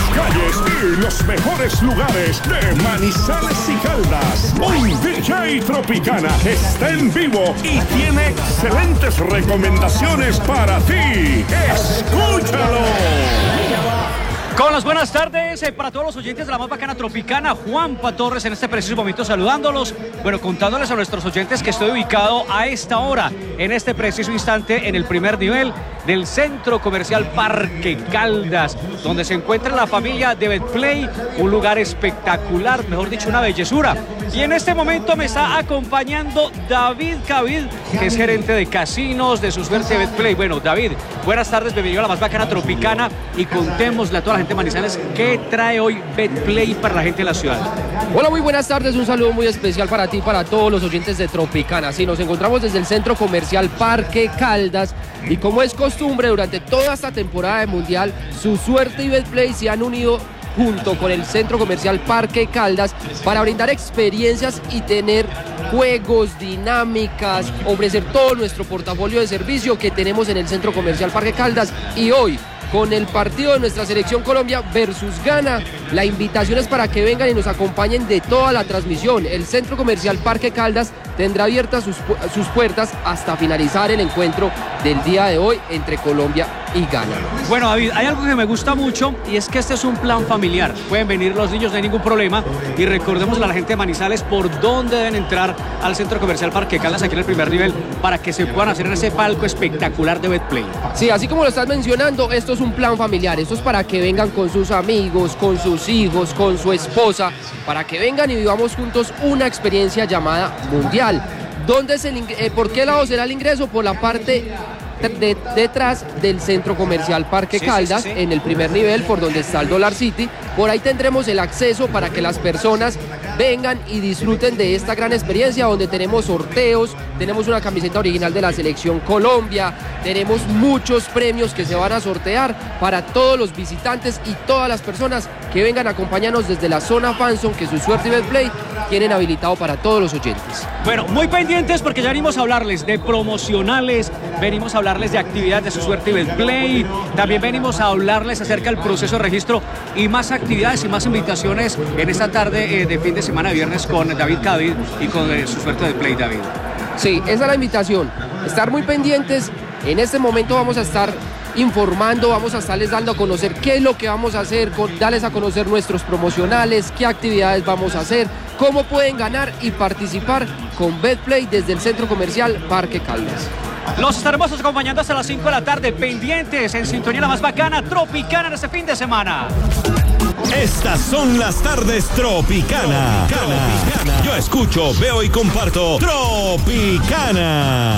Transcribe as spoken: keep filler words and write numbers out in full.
calles y los mejores lugares de Manizales y Caldas. Un D J Tropicana está en vivo y tiene excelentes recomendaciones para ti. ¡Escúchalo! Con las buenas tardes eh, para todos los oyentes de la más bacana Tropicana, Juanpa Torres en este preciso momento saludándolos, bueno, contándoles a nuestros oyentes que estoy ubicado a esta hora, en este preciso instante, en el primer nivel del Centro Comercial Parque Caldas, donde se encuentra la familia de Betplay, un lugar espectacular, mejor dicho, una bellezura. Y en este momento me está acompañando David Cavid, que es gerente de casinos de su suerte de Betplay. Bueno, David, buenas tardes, bienvenido a la más bacana Tropicana y contémosle a toda la gente de Manizales qué trae hoy Betplay para la gente de la ciudad. Hola, muy buenas tardes, un saludo muy especial para ti y para todos los oyentes de Tropicana. Sí, nos encontramos desde el Centro Comercial Parque Caldas y como es costumbre durante toda esta temporada de Mundial, su suerte y Betplay se han unido junto con el Centro Comercial Parque Caldas para brindar experiencias y tener juegos, dinámicas, ofrecer todo nuestro portafolio de servicio que tenemos en el Centro Comercial Parque Caldas. Y hoy, con el partido de nuestra selección Colombia versus Ghana, la invitación es para que vengan y nos acompañen de toda la transmisión. El Centro Comercial Parque Caldas tendrá abiertas sus, sus puertas hasta finalizar el encuentro del día de hoy entre Colombia y Ghana. Bueno, David, hay algo que me gusta mucho y es que este es un plan familiar. Pueden venir los niños, no hay ningún problema. Y recordemos a la gente de Manizales por dónde deben entrar al Centro Comercial Parque Caldas, aquí en el primer nivel, para que se puedan hacer en ese palco espectacular de Betplay. Sí, así como lo estás mencionando, esto es un plan familiar. Esto es para que vengan con sus amigos, con sus hijos, con su esposa, para que vengan y vivamos juntos una experiencia llamada Mundial. ¿Dónde es el ing- eh, ¿Por qué lado será el ingreso? Por la parte de, detrás del Centro Comercial Parque sí, Caldas, sí, sí, sí. en el primer nivel, por donde está el Dollar City. Por ahí tendremos el acceso para que las personas vengan y disfruten de esta gran experiencia donde tenemos sorteos, tenemos una camiseta original de la Selección Colombia, tenemos muchos premios que se van a sortear para todos los visitantes y todas las personas que vengan a acompañarnos desde la zona Fanzone, que su suerte y Betplay tienen habilitado para todos los oyentes. Bueno, muy pendientes porque ya venimos a hablarles de promocionales, venimos a hablarles de actividades de su suerte y Betplay, también venimos a hablarles acerca del proceso de registro y más actividades y más invitaciones en esta tarde eh, de fin de semana, viernes, con David Cavid y con eh, su suerte de Betplay, David. Sí, esa es la invitación, estar muy pendientes. En este momento vamos a estar informando, vamos a estarles dando a conocer qué es lo que vamos a hacer, con, darles a conocer nuestros promocionales, qué actividades vamos a hacer, cómo pueden ganar y participar con Betplay desde el Centro Comercial Parque Caldas. Los estaremos acompañando hasta las cinco de la tarde, pendientes en sintonía la más bacana Tropicana en este fin de semana. Estas son las tardes Tropicana. Tropicana. Yo escucho, veo y comparto Tropicana.